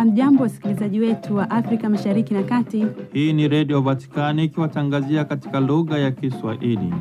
Hamjambo wasikilizaji wetu wa Afrika Mashariki na Kati. Hii ni Radio Vatikani ikiwatangazia katika lugha ya Kiswahili.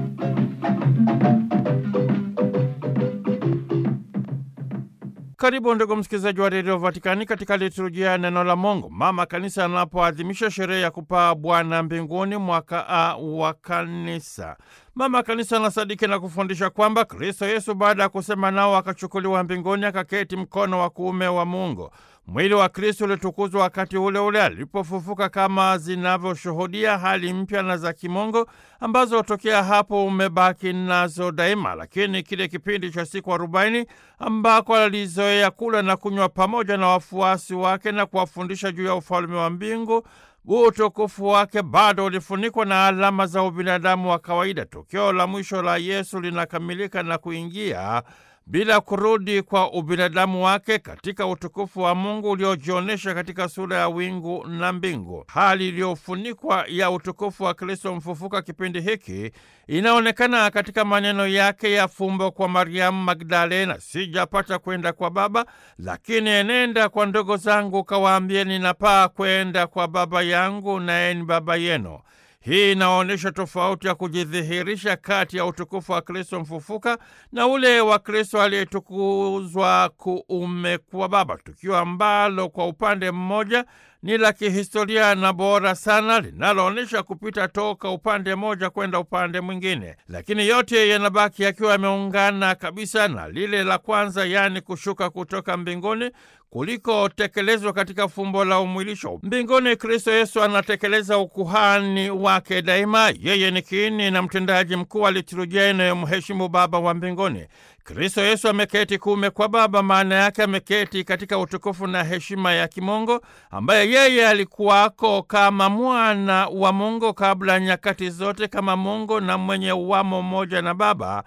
Karibu ndugu msikilizaji wa Radio Vatikani katika liturujia ya neno la Mungu. Mama Kanisa anapoadhimisha sherehe ya kupaa Bwana mbinguni mwaka A wa Kanisa. Mama Kanisa anasadiki na kufundisha kwamba Kristo Yesu baada ya kusema nao akachukuliwa mbinguni akaketi mkono wa kuume wa Mungu. Mwili wa Kristo ulitukuzwa wakati ule ule alipofufuka, kama zinavyoshuhudia hali mpya na za kimungu ambazo tokea hapo umebaki nazo daima. Lakini kile kipindi cha siku 40 ambako alizoea kula na kunywa pamoja na wafuasi wake na kuwafundisha juu ya ufalme wa mbingu, utukufu wake bado ulifunikwa na alama za ubinadamu wa kawaida. Tukio la mwisho la Yesu linakamilika na kuingia bila kurudi kwa ubinadamu wake katika utukufu wa Mungu uliojionesha katika sura ya wingu na mbingu. Hali iliyofunikwa ya utukufu wa Kristo mfufuka kipindi hiki inaonekana katika maneno yake ya fumbo kwa Mariamu Magdalena: sijapata kwenda kwa Baba, lakini enenda kwa ndugu zangu kawaambie ninapaa kwenda kwa Baba yangu naye ni Baba yenu. Hii inaonyesha tofauti ya kujidhihirisha kati ya utukufu wa Kristo mfufuka na ule wa Kristo aliyetukuzwa kuume kwa Baba, tukio ambalo kwa upande mmoja ni la kihistoria na bora sana, linaloonyesha kupita toka upande mmoja kwenda upande mwingine, lakini yote yanabaki yakiwa yameungana kabisa na lile la kwanza, yaani kushuka kutoka mbinguni kuliko tekelezwa katika fumbo la umwilisho. Mbinguni Kristo Yesu anatekeleza ukuhani wake daima. Yeye ni kiini na mtendaji mkuu wa liturujia inayomheshimu Baba wa mbinguni. Kristo Yesu ameketi kuume kwa Baba, maana yake ameketi katika utukufu na heshima ya kimungu, ambaye yeye alikuwako kama mwana wa Mungu kabla nyakati zote, kama Mungu na mwenye uwamo mmoja na Baba.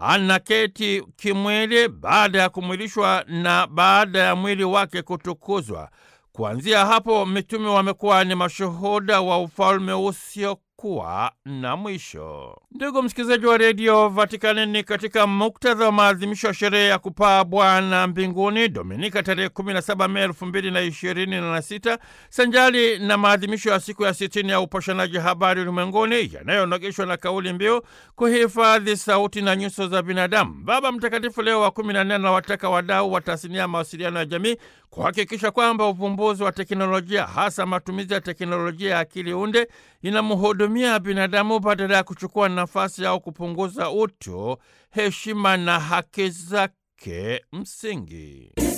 Anaketi kimwili baada ya kumwilishwa na baada ya mwili wake kutukuzwa. Kuanzia hapo mitume wamekuwa ni mashuhuda wa ufalme usiokuwa na mwisho. Ndugu msikilizaji wa Radio Vatikani, ni katika muktadha wa maadhimisho ya sherehe ya kupaa Bwana mbinguni Dominika tarehe 17 Mei 2026, sanjali na maadhimisho ya siku ya 60 ya upashanaji habari ulimwenguni yanayonogeshwa na kauli mbiu kuhifadhi sauti na nyuso za binadamu. Baba Mtakatifu Leo wa 14 anawataka wadau wa tasnia ya mawasiliano ya jamii kuhakikisha kwamba uvumbuzi wa teknolojia, hasa matumizi ya teknolojia ya akili unde, inamhudumia binadamu badala ya kuchukua nafasi au kupunguza utu, heshima na haki zake msingi.